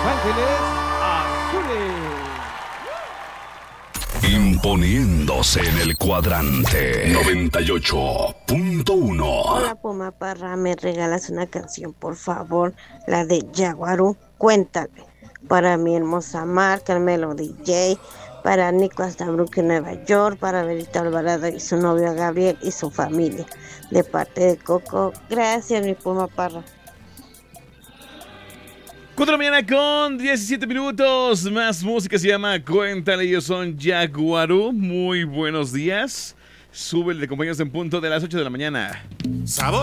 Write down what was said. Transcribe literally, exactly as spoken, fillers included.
Ángeles Azules. Imponiéndose en el cuadrante noventa y ocho punto uno. Hola, Puma Parra, ¿me regalas una canción, por favor? La de Yaguarú, cuéntale. Para mi hermosa Mar, Carmelo D J, para Nico hasta Brooklyn, Nueva York, para Berita Alvarado y su novio Gabriel y su familia. De parte de Coco, gracias, mi Puma Parra. cuatro de la mañana con diecisiete minutos. Más música se llama Cuéntale. Ellos son Yaguarú. Muy buenos días. Sube de compañeros en punto de las ocho de la mañana. Sabor.